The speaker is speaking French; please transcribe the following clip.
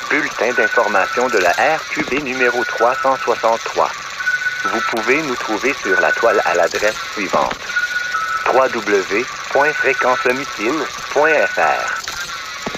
bulletin d'information de la RQB numéro 363. Vous pouvez nous trouver sur la toile à l'adresse suivante: www.fréquencehomitine.fr.